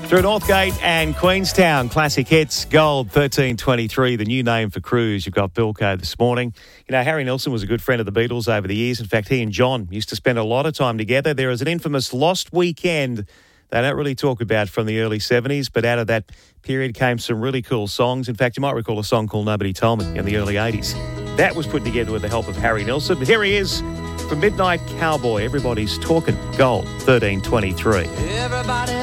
Through Northgate and Queenstown, classic hits, Gold 1323, the new name for Cruise. You've got Bilko this morning. You know, Harry Nilsson was a good friend of the Beatles over the years. In fact, he and John used to spend a lot of time together. There is an infamous Lost Weekend they don't really talk about from the early 70s, but out of that period came some really cool songs. In fact, you might recall a song called Nobody Told Me in the early 80s. That was put together with the help of Harry Nilsson. Here he is from Midnight Cowboy. Everybody's talking Gold 1323. Everybody